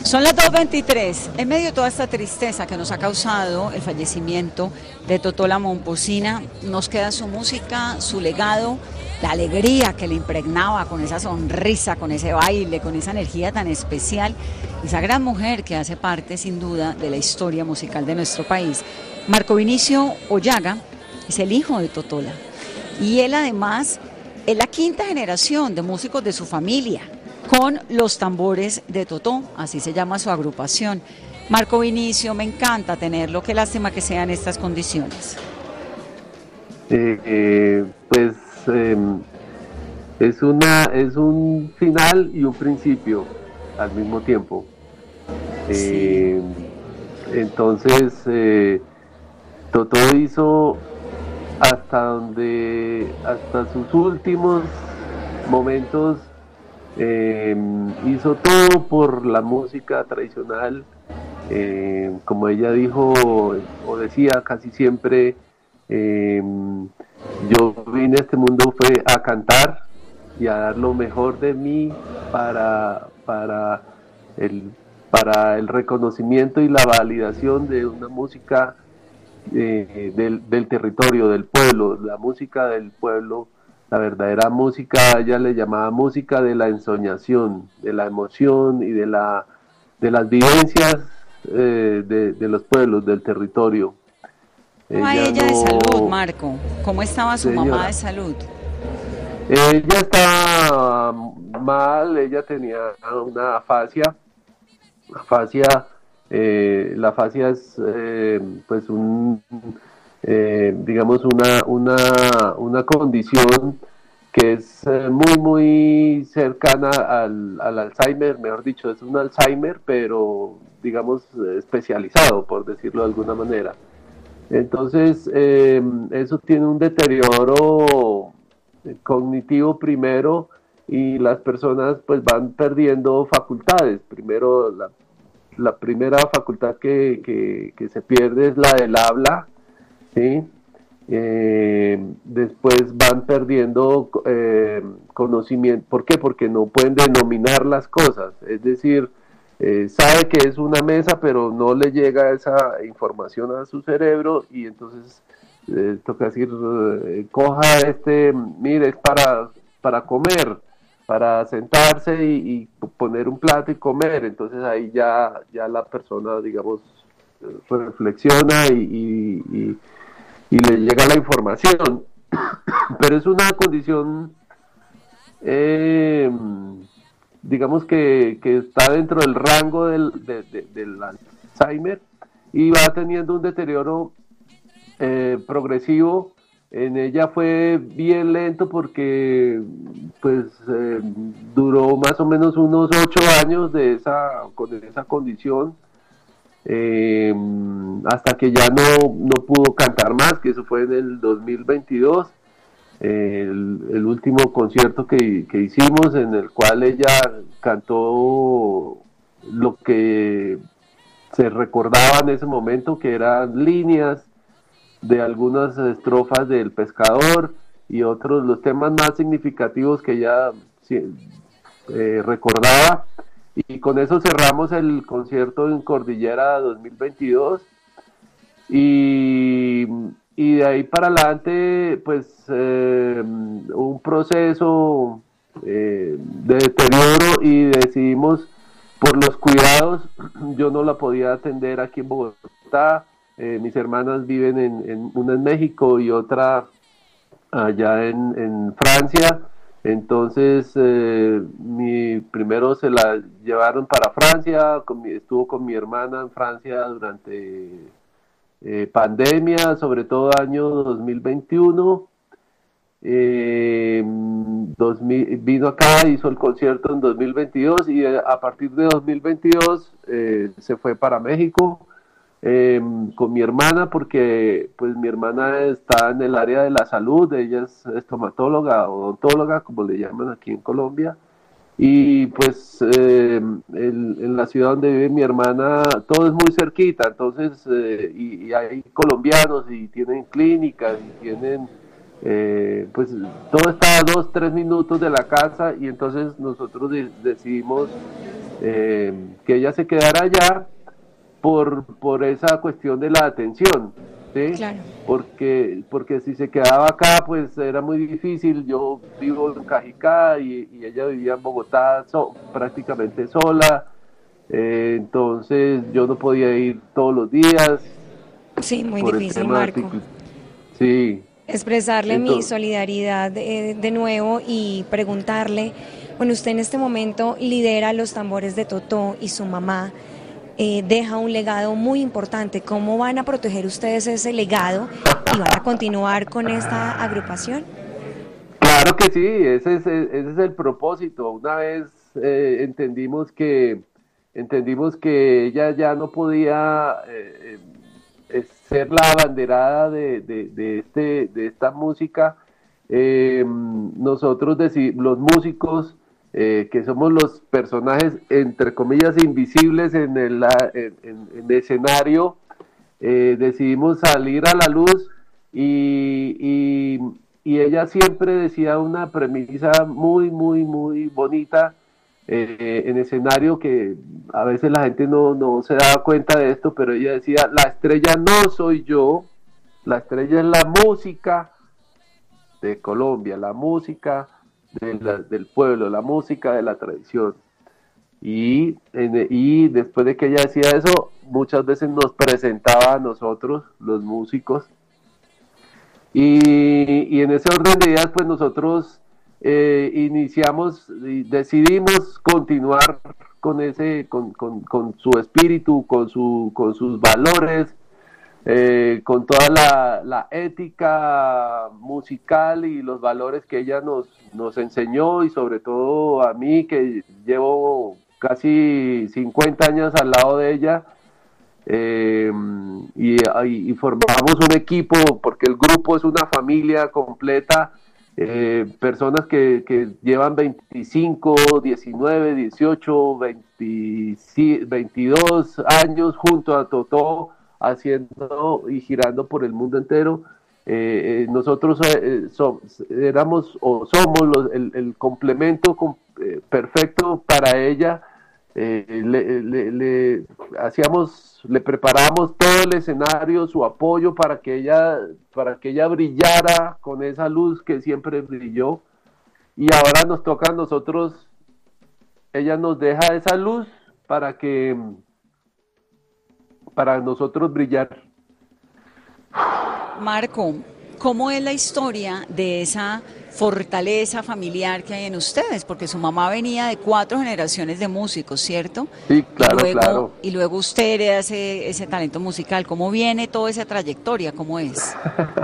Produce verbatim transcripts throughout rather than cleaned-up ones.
Son las dos veintitrés. En medio de toda esta tristeza que nos ha causado el fallecimiento de Totó la Momposina, nos queda su música, su legado, la alegría que le impregnaba con esa sonrisa, con ese baile, con esa energía tan especial, esa gran mujer que hace parte sin duda de la historia musical de nuestro país. Marco Vinicio Ollaga es el hijo de Totola y él además es la quinta generación de músicos de su familia con los tambores de Totó, así se llama su agrupación. Marco Vinicio, me encanta tenerlo, qué lástima que sean estas condiciones. Eh, eh, pues eh, es una es un final y un principio al mismo tiempo. Eh, sí. Entonces eh, Totó hizo hasta donde hasta sus últimos momentos. Eh, hizo todo por la música tradicional, eh, como ella dijo o decía casi siempre, eh, yo vine a este mundo fue a cantar y a dar lo mejor de mí para, para, el, para el reconocimiento y la validación de una música eh, del, del territorio, del pueblo, la música del pueblo. La verdadera música, ella le llamaba música de la ensoñación, de la emoción y de, la, de las vivencias eh, de, de los pueblos, del territorio. ¿Cómo ella, ella no... de salud, Marco? ¿Cómo estaba su Señora. mamá de salud? Ella estaba mal, ella tenía una afasia. Afasia, eh, la afasia es eh, pues un... Eh, digamos una, una, una condición que es eh, muy muy cercana al, al Alzheimer, mejor dicho, es un Alzheimer, pero digamos especializado, por decirlo de alguna manera. Entonces, eh, eso tiene un deterioro cognitivo primero y las personas pues van perdiendo facultades. Primero, la, la primera facultad que, que, que se pierde es la del habla. ¿Sí? Eh, después van perdiendo eh, conocimiento. ¿Por qué? Porque no pueden denominar las cosas. Es decir, eh, sabe que es una mesa, pero no le llega esa información a su cerebro y entonces eh, toca decir, eh, coja este, mire, es para, para comer, para sentarse y, y poner un plato y comer. Entonces ahí ya, ya la persona, digamos, reflexiona y, y, y y le llega la información, pero es una condición, eh, digamos que, que está dentro del rango del, de, de, del Alzheimer y va teniendo un deterioro eh, progresivo. En ella fue bien lento porque pues eh, duró más o menos unos ocho años de esa, con esa condición. Eh, hasta que ya no, no pudo cantar más, que eso fue en el dos mil veintidós, eh, el, el último concierto que, que hicimos, en el cual ella cantó lo que se recordaba en ese momento, que eran líneas de algunas estrofas del Pescador y otros, los temas más significativos que ella eh, recordaba. Y con eso cerramos el concierto en Cordillera dos mil veintidós y, y de ahí para adelante pues eh, un proceso eh, de deterioro y decidimos por los cuidados, yo no la podía atender aquí en Bogotá, eh, mis hermanas viven en, en una en México y otra allá en, en Francia. Entonces, eh, mi, primero se la llevaron para Francia, con mi, estuvo con mi hermana en Francia durante eh, pandemia, sobre todo año dos mil veintiuno. Eh, dos mil, vino acá, hizo el concierto en dos mil veintidós y a partir de dos mil veintidós eh, se fue para México. Eh, con mi hermana, porque pues mi hermana está en el área de la salud, ella es estomatóloga, odontóloga, como le llaman aquí en Colombia, y pues eh, en, en la ciudad donde vive mi hermana todo es muy cerquita, entonces eh, y, y hay colombianos y tienen clínicas y tienen eh, pues todo está a dos, tres minutos de la casa y entonces nosotros de, decidimos eh, que ella se quedara allá por, por esa cuestión de la atención, ¿sí? Claro. Porque, porque si se quedaba acá, pues era muy difícil. Yo vivo en Cajicá y, y ella vivía en Bogotá so, prácticamente sola, eh, entonces yo no podía ir todos los días. Sí, muy por difícil, el tema Marco. articul- Sí, Expresarle mi entonces, solidaridad eh, de nuevo y preguntarle, bueno, usted en este momento lidera los tambores de Totó y su mamá eh, deja un legado muy importante. ¿Cómo van a proteger ustedes ese legado y van a continuar con esta agrupación? claro que sí, ese es, ese es el propósito. Una vez eh, entendimos que entendimos que ella ya no podía eh, eh, ser la abanderada de, de, de este, de esta música. Eh, nosotros deci- los músicos, eh, que somos los personajes, entre comillas, invisibles en el, la- en, en- en el escenario, eh, decidimos salir a la luz y, y, y ella siempre decía una premisa muy, muy, muy bonita eh, en escenario, que a veces la gente no, no se daba cuenta de esto, pero ella decía: la estrella no soy yo, la estrella es la música de Colombia, la música de la, del pueblo, la música de la tradición. Y, en- y después de que ella decía eso, muchas veces nos presentaba a nosotros, los músicos, y, y en ese orden de ideas, pues nosotros eh, iniciamos y decidimos continuar con ese, con, con, con su espíritu, con su, con sus valores, eh, con toda la, la ética musical y los valores que ella nos, nos enseñó, y sobre todo a mí, que llevo casi cincuenta años al lado de ella. eh, y, y formamos un equipo, porque el grupo es una familia completa, eh, personas que, que llevan veinticinco, diecinueve, dieciocho, veinte, veintidós años junto a Totó, haciendo y girando por el mundo entero. Eh, eh, nosotros eh, so, éramos o somos los, el, el complemento com, eh, perfecto para ella. Eh, le, le, le hacíamos, le preparábamos todo el escenario, su apoyo para que ella, para que ella brillara con esa luz que siempre brilló. Y ahora nos toca a nosotros, ella nos deja esa luz para que, para nosotros brillar. Marco, ¿cómo es la historia de esa fortaleza familiar que hay en ustedes? Porque su mamá venía de cuatro generaciones de músicos, ¿cierto? Sí, claro, Y luego, claro. y luego usted hereda ese, ese talento musical. ¿Cómo viene toda esa trayectoria? ¿Cómo es?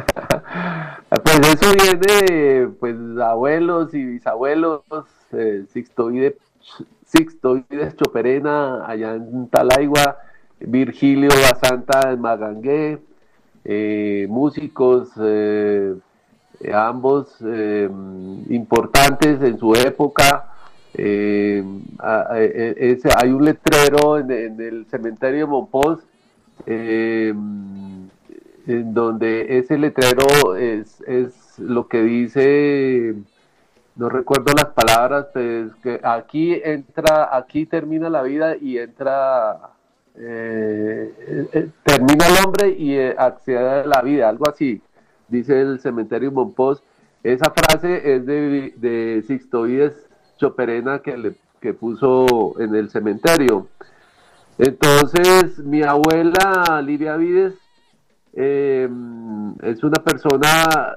Pues eso viene, pues, abuelos y bisabuelos, eh, Sixtoides, Sixtoides Choperena allá en Talaigua, Virgilio Basanta en Magangué, eh, músicos, eh, eh, ambos eh, importantes en su época. Eh, a, a, ese, hay un letrero en, en el cementerio de Monpós, eh, en donde ese letrero es, es lo que dice, no recuerdo las palabras, pues que aquí entra, aquí termina la vida y entra, eh, eh, termina el hombre y eh, accede a la vida, algo así, dice el cementerio Monpós. Esa frase es de, de Sixtoides Choperena, que, le, que puso en el cementerio. Entonces, mi abuela Livia Vides eh, es una persona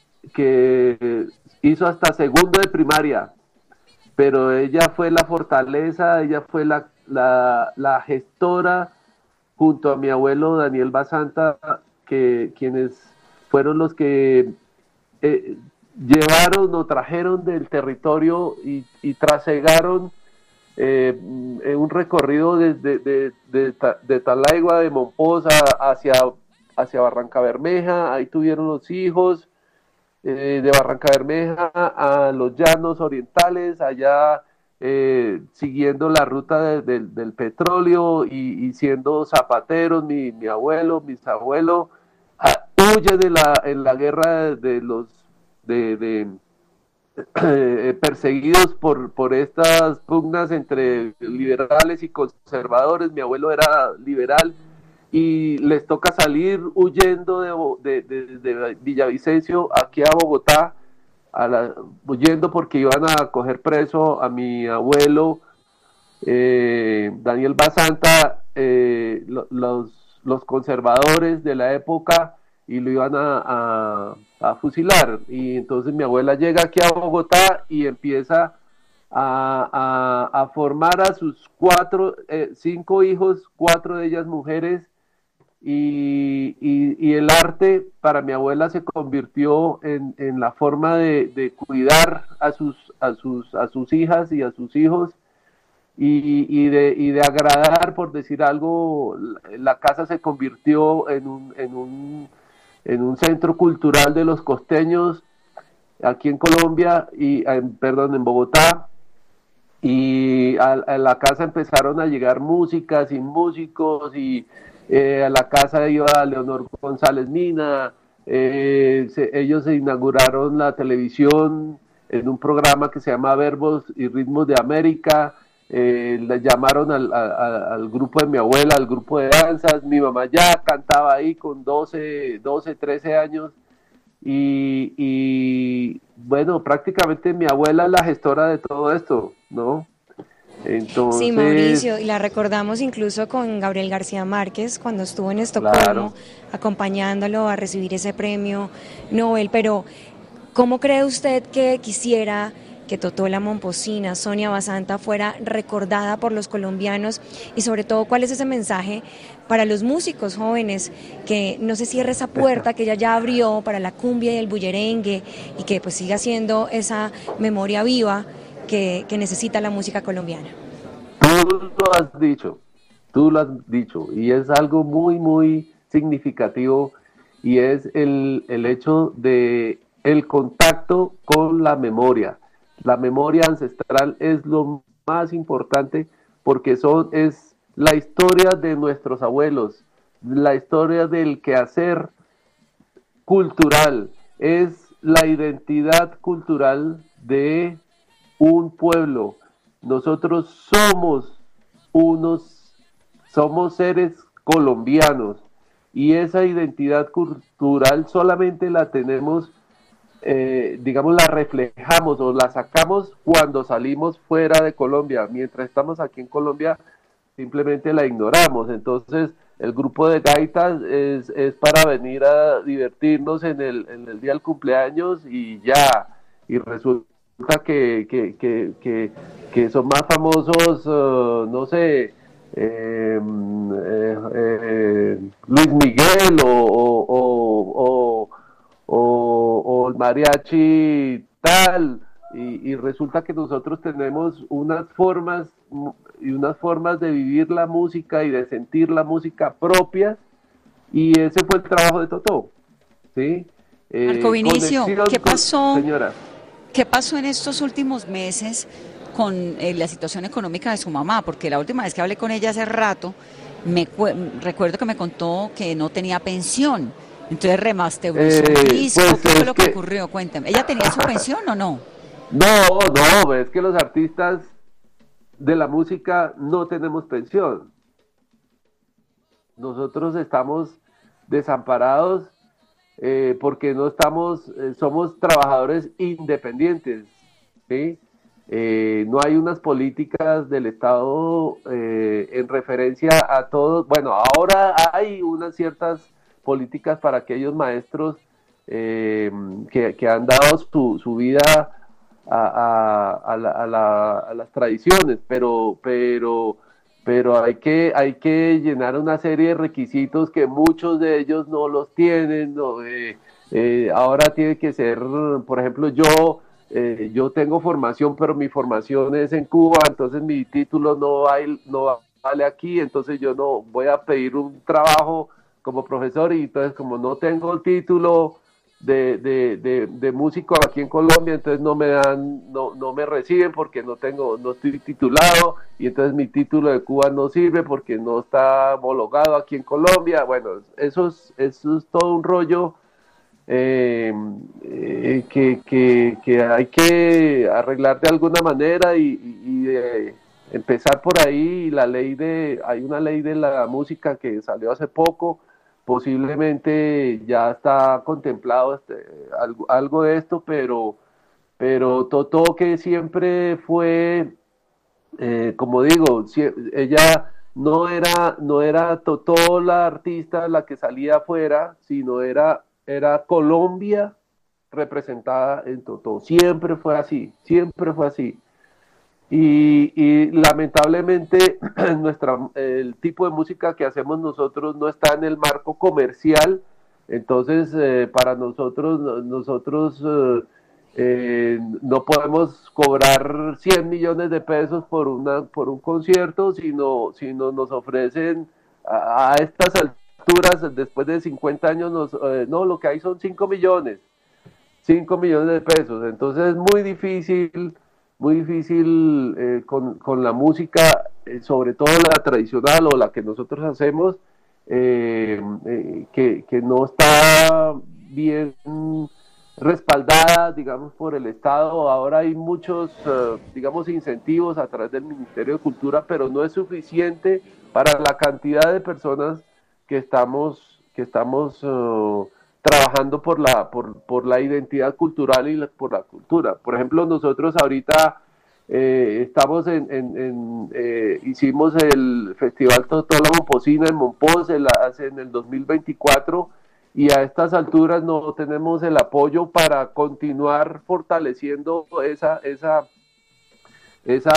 que hizo hasta segundo de primaria, pero ella fue la fortaleza, ella fue la, la, la gestora, junto a mi abuelo Daniel Basanta, que quienes fueron los que eh, llevaron o trajeron del territorio y, y trasegaron eh, en un recorrido desde de, de, de, de Talaigua, de Monpós hacia, hacia Barranca Bermeja. Ahí tuvieron los hijos, eh, de Barranca Bermeja a los llanos orientales, allá eh, siguiendo la ruta de, de, del petróleo y, y siendo zapateros. Mi, mi abuelo, mis abuelos, ah, huye de la, en la guerra de, de los de, de eh, perseguidos por, por estas pugnas entre liberales y conservadores. Mi abuelo era liberal y les toca salir huyendo de, de, de, de Villavicencio aquí a Bogotá, a la, huyendo porque iban a coger preso a mi abuelo eh, Daniel Basanta, eh, lo, los, los conservadores de la época, y lo iban a, a, a fusilar. Y entonces mi abuela llega aquí a Bogotá y empieza a, a, a formar a sus cuatro, eh, cinco hijos, cuatro de ellas mujeres, y, y, y el arte para mi abuela se convirtió en, en la forma de, de cuidar a sus, a, sus, a sus hijas y a sus hijos, y, y, de, y de agradar, por decir algo. La casa se convirtió en un, en un, en un centro cultural de los costeños aquí en Colombia, y en, perdón, en Bogotá, y a, a la casa empezaron a llegar músicas y músicos, y eh, a la casa iba Leonor González Mina. Eh, se, ellos se inauguraron la televisión en un programa que se llama Verbos y Ritmos de América. Eh, le llamaron al, al, al grupo de mi abuela, al grupo de danzas. Mi mamá ya cantaba ahí con doce, trece años, y, y bueno, prácticamente mi abuela es la gestora de todo esto, ¿no? Entonces, sí, Mauricio, y la recordamos incluso con Gabriel García Márquez cuando estuvo en Estocolmo, claro, acompañándolo a recibir ese premio Nobel. Pero ¿cómo cree usted que quisiera que Totó la Momposina, Sonia Basanta, fuera recordada por los colombianos? Y sobre todo, ¿cuál es ese mensaje para los músicos jóvenes, que no se cierre esa puerta que ella ya abrió para la cumbia y el bullerengue, y que pues siga siendo esa memoria viva que, que necesita la música colombiana? Tú lo has dicho, tú lo has dicho, y es algo muy, muy significativo, y es el, el hecho de el contacto con la memoria. La memoria ancestral es lo más importante, porque son, es la historia de nuestros abuelos, la historia del quehacer cultural, es la identidad cultural de un pueblo. Nosotros somos unos, somos seres colombianos, y esa identidad cultural solamente la tenemos, eh, digamos, la reflejamos o la sacamos cuando salimos fuera de Colombia. Mientras estamos aquí en Colombia, simplemente la ignoramos. Entonces, el grupo de gaitas es, es para venir a divertirnos en el, en el día del cumpleaños y ya, y resulta que, que, que, que, que son más famosos, uh, no sé, eh, eh, eh, Luis Miguel o, o, o, o, o el mariachi tal, y, y resulta que nosotros tenemos unas formas y unas formas de vivir la música y de sentir la música propias, y ese fue el trabajo de Totó, ¿sí? Eh, Marco Vinicio, ¿qué pasó? Con, señora. ¿Qué pasó en estos últimos meses con eh, la situación económica de su mamá? Porque la última vez que hablé con ella hace rato, me recuerdo que me contó que no tenía pensión, entonces remasterizó eh, un disco. pues ¿Qué fue lo que, que ocurrió? Cuéntame. ¿Ella tenía su pensión o no? No, no, es que los artistas de la música no tenemos pensión. Nosotros estamos desamparados eh, porque no estamos, eh, somos trabajadores independientes, ¿sí? Eh, no hay unas políticas del Estado eh, en referencia a todos. Bueno, ahora hay unas ciertas políticas para aquellos maestros eh, que, que han dado su, su vida a, a, a, la, a, la, a las tradiciones, pero, pero, pero hay que, hay que llenar una serie de requisitos que muchos de ellos no los tienen. No, eh, eh, ahora tiene que ser, por ejemplo, yo eh, yo tengo formación, pero mi formación es en Cuba, entonces mi título no, hay, no vale aquí, entonces yo no voy a pedir un trabajo como profesor, y entonces como no tengo el título de, de, de, de músico aquí en Colombia, entonces no me dan, no, no me reciben porque no tengo, no estoy titulado, y entonces mi título de Cuba no sirve porque no está homologado aquí en Colombia. Bueno, eso es, eso es todo un rollo eh, eh, que, que, que hay que arreglar de alguna manera y, y, y eh, empezar por ahí. La ley de, hay una ley de la música que salió hace poco, posiblemente ya está contemplado este, algo, algo de esto, pero, pero Totó, que siempre fue, eh, como digo, si, ella no era, no era Totó la artista la que salía afuera, sino era, era Colombia representada en Totó. Siempre fue así, siempre fue así. Y, y lamentablemente nuestra, el tipo de música que hacemos nosotros no está en el marco comercial. Entonces eh, para nosotros, nosotros eh, eh, no podemos cobrar cien millones de pesos por, una, por un concierto, sino, sino nos ofrecen a, a estas alturas, después de cincuenta años, nos, eh, no, lo que hay son cinco millones, cinco millones de pesos. Entonces es muy difícil, muy difícil eh, con, con la música, eh, sobre todo la tradicional o la que nosotros hacemos, eh, eh, que, que no está bien respaldada, digamos, por el Estado. Ahora hay muchos, uh, digamos, incentivos a través del Ministerio de Cultura, pero no es suficiente para la cantidad de personas que estamos, que estamos uh, trabajando por la, por, por la identidad cultural y la, por la cultura. Por ejemplo, nosotros ahorita eh, estamos en, en, en eh, hicimos el Festival Totó La Momposina en Monpós en, la, en el dos mil veinticuatro, y a estas alturas no tenemos el apoyo para continuar fortaleciendo esa, esa, esa,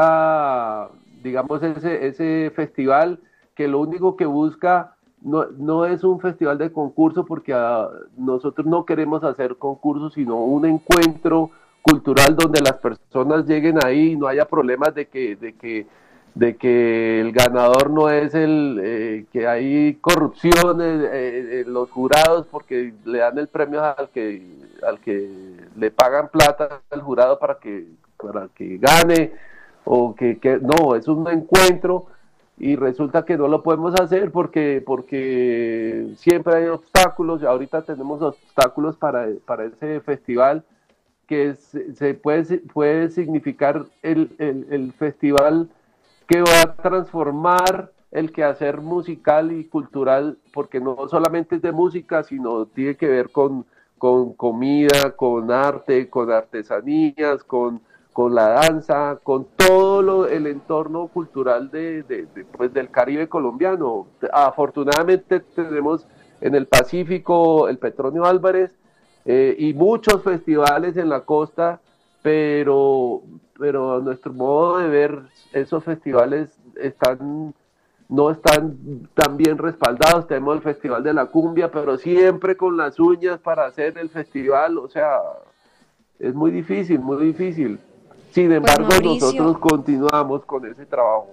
esa digamos, ese, ese festival, que lo único que busca no, no es un festival de concurso, porque uh, nosotros no queremos hacer concursos, sino un encuentro cultural donde las personas lleguen ahí y no haya problemas de que, de que, de que el ganador no es el, eh, que hay corrupción en, eh, en los jurados porque le dan el premio al que, al que le pagan plata al jurado para que, para que gane, o que, que no, es un encuentro. Y resulta que no lo podemos hacer porque, porque siempre hay obstáculos. Ahorita tenemos obstáculos para, para ese festival, que es, se puede, puede significar el, el, el festival que va a transformar el quehacer musical y cultural, porque no solamente es de música, sino tiene que ver con, con comida, con arte, con artesanías, con con la danza, con todo lo, el entorno cultural de, de, de, pues, del Caribe colombiano. Afortunadamente tenemos en el Pacífico el Petronio Álvarez eh, y muchos festivales en la costa, pero, pero a nuestro modo de ver, esos festivales están, no están tan bien respaldados. Tenemos el Festival de la Cumbia, pero siempre con las uñas para hacer el festival, o sea, es muy difícil, muy difícil. Sin embargo, pues nosotros continuamos con ese trabajo.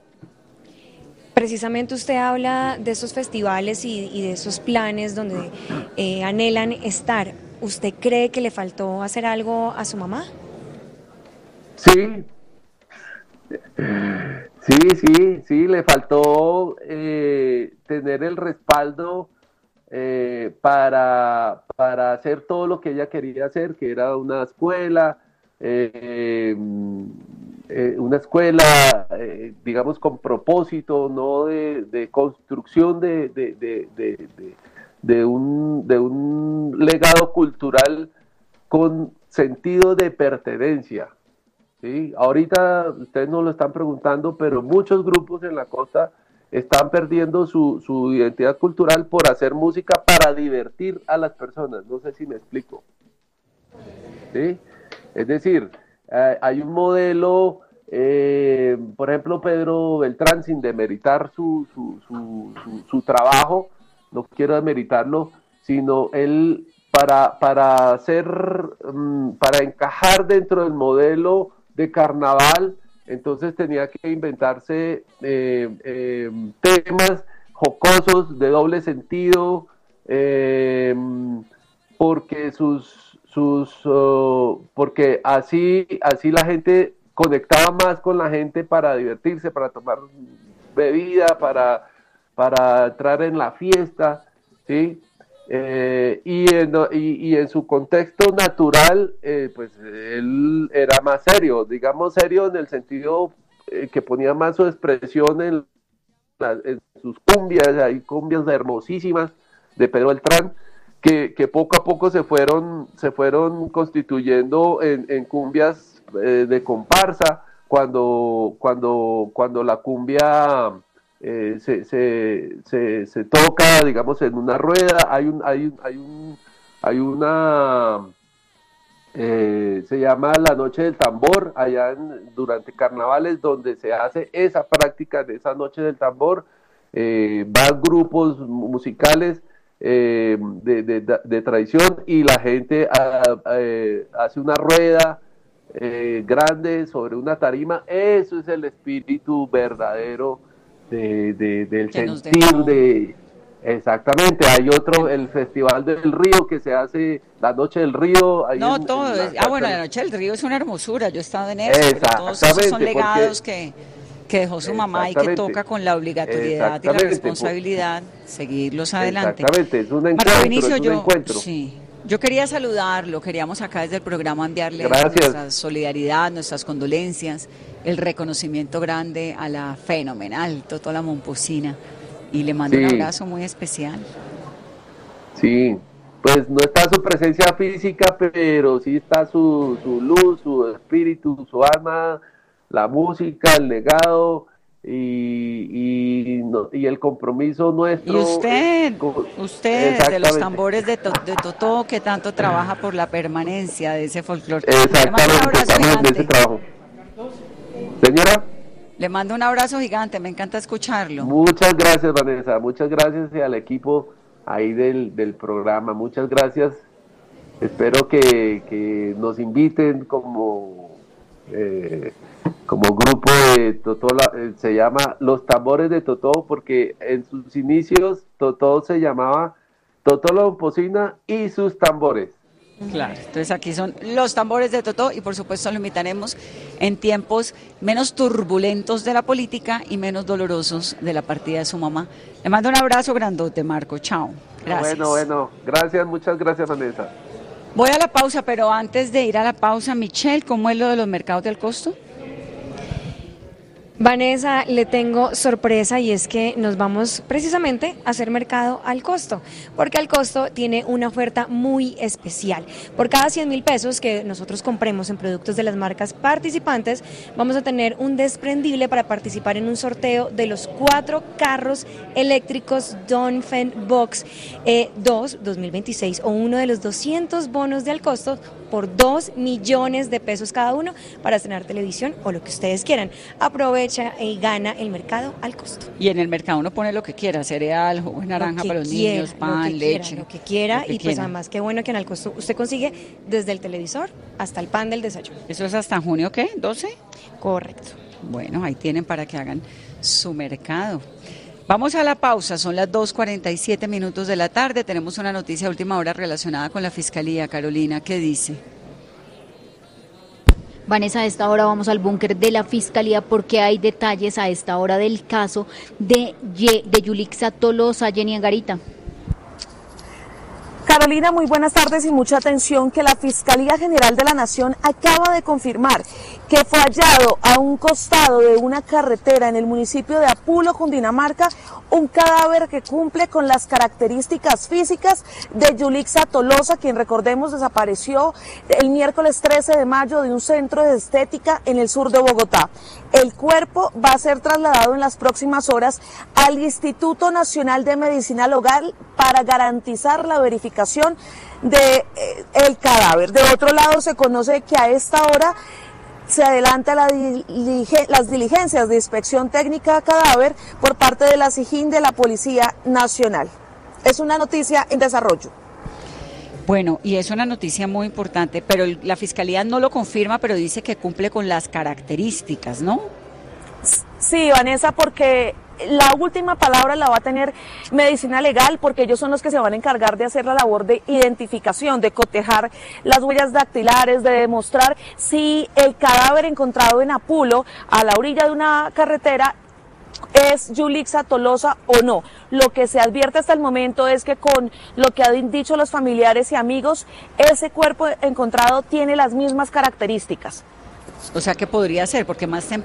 Precisamente usted habla de esos festivales y, y de esos planes donde eh, anhelan estar. ¿Usted cree que le faltó hacer algo a su mamá? Sí, sí, sí, sí, le faltó eh, tener el respaldo eh, para, para hacer todo lo que ella quería hacer, que era una escuela. Eh, eh, una escuela, eh, digamos, con propósito, no de, de construcción de, de, de, de, de, de, un, de un legado cultural con sentido de pertenencia. ¿Sí? Ahorita ustedes no lo están preguntando, pero muchos grupos en la costa están perdiendo su, su identidad cultural por hacer música para divertir a las personas. No sé si me explico. ¿Sí? Es decir, eh, hay un modelo, eh, por ejemplo, Pedro Beltrán, sin demeritar su, su, su, su, su trabajo, no quiero demeritarlo, sino él para, para hacer, um, para encajar dentro del modelo de carnaval, entonces tenía que inventarse eh, eh, temas jocosos, de doble sentido, eh, porque sus sus uh, porque así así la gente conectaba más con la gente para divertirse, para tomar bebida, para para entrar en la fiesta, ¿sí? Eh, y, en, y, y en su contexto natural, eh, pues él era más serio, digamos serio en el sentido eh, que ponía más su expresión en, la, en sus cumbias, hay cumbias hermosísimas de Pedro Beltrán, que, que poco a poco se fueron, se fueron constituyendo en, en cumbias eh, de comparsa, cuando, cuando, cuando la cumbia eh, se, se, se, se toca, digamos, en una rueda, hay un, hay un, hay un, hay una, eh, se llama la Noche del Tambor, allá en, durante carnavales, donde se hace esa práctica de esa Noche del Tambor, eh, van grupos musicales, Eh, de, de, de tradición, y la gente a, a, a, hace una rueda eh, grande sobre una tarima. Eso es el espíritu verdadero de, de, del que sentir de... Exactamente, hay otro, el Festival del Río, que se hace la Noche del Río. No, en, todo, en la, es, ah bueno, la Noche del Río es una hermosura, yo he estado en eso, pero todos esos son legados porque, que... que dejó su mamá y que toca con la obligatoriedad y la responsabilidad seguirlos adelante. Exactamente, es un encuentro, Marco Vinicio, es un yo, encuentro. Sí, yo quería saludarlo, queríamos acá desde el programa enviarle Gracias. nuestra solidaridad, nuestras condolencias, el reconocimiento grande a la fenomenal Totó la Momposina, y le mando sí. un abrazo muy especial. Sí, pues no está su presencia física, pero sí está su, su luz, su espíritu, su alma, la música, el legado y, y, no, y el compromiso nuestro. Y usted, con, usted de los tambores de, to, de Totó, que tanto trabaja por la permanencia de ese folclore. Exactamente, un abrazo estamos gigante. en ese trabajo. Señora. Le mando un abrazo gigante, me encanta escucharlo. Muchas gracias, Vanessa, muchas gracias al equipo ahí del, del programa, muchas gracias. Espero que, que nos inviten como... Eh, como grupo de Totó, eh, se llama Los Tambores de Totó, porque en sus inicios Totó se llamaba Totó la Momposina y sus tambores. Claro, entonces aquí son los tambores de Totó, y por supuesto lo invitaremos en tiempos menos turbulentos de la política y menos dolorosos de la partida de su mamá. Le mando un abrazo grandote, Marco, chao. Gracias. Bueno, bueno, gracias, muchas gracias, Vanessa. Voy a la pausa, pero antes de ir a la pausa, Michelle, ¿cómo es lo de los mercados del costo? Vanessa, le tengo sorpresa, y es que nos vamos precisamente a hacer mercado al costo, porque al costo tiene una oferta muy especial. Por cada cien mil pesos que nosotros compremos en productos de las marcas participantes, vamos a tener un desprendible para participar en un sorteo de los cuatro carros eléctricos Dongfeng Box eh, dos dos mil veintiséis, o uno de los doscientos bonos de al costo por dos millones de pesos cada uno para estrenar televisión o lo que ustedes quieran. Aprovecha y gana el mercado al costo. Y en el mercado uno pone lo que quiera, cereal, jugo de naranja para los quiera, niños, pan, lo leche. Quiera, lo que quiera, lo que y quiera. Pues además qué bueno que en al costo usted consigue desde el televisor hasta el pan del desayuno. ¿Eso es hasta junio qué? ¿doce? Correcto. Bueno, ahí tienen para que hagan su mercado. Vamos a la pausa, son las dos cuarenta y siete minutos de la tarde, tenemos una noticia de última hora relacionada con la Fiscalía. Carolina, ¿qué dice? Vanessa, a esta hora vamos al búnker de la Fiscalía porque hay detalles a esta hora del caso de, de Yulixa Tolosa. Jenny Angarita. Carolina, muy buenas tardes y mucha atención, que la Fiscalía General de la Nación acaba de confirmar que fue hallado a un costado de una carretera en el municipio de Apulo, Cundinamarca, un cadáver que cumple con las características físicas de Yulixa Tolosa, quien, recordemos, desapareció el miércoles trece de mayo de un centro de estética en el sur de Bogotá. El cuerpo va a ser trasladado en las próximas horas al Instituto Nacional de Medicina Legal para garantizar la verificación de eh, el cadáver. De otro lado, se conoce que a esta hora se adelanta la dilige, las diligencias de inspección técnica de cadáver por parte de la SIJIN de la Policía Nacional. Es una noticia en desarrollo. Bueno, y es una noticia muy importante, pero la Fiscalía no lo confirma, pero dice que cumple con las características, ¿no? Sí, Vanessa, porque la última palabra la va a tener Medicina Legal, porque ellos son los que se van a encargar de hacer la labor de identificación, de cotejar las huellas dactilares, de demostrar si el cadáver encontrado en Apulo, a la orilla de una carretera, es Yulixa Tolosa o no. lo que se advierte hasta el momento es que con lo que han dicho los familiares y amigos, ese cuerpo encontrado tiene las mismas características. O sea que podría ser, porque más temprano